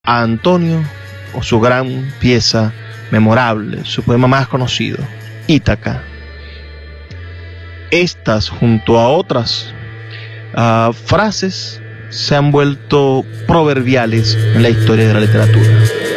a Antonio o su gran pieza memorable, su poema más conocido, Ítaca. Estas, junto a otras frases, se han vuelto proverbiales en la historia de la literatura.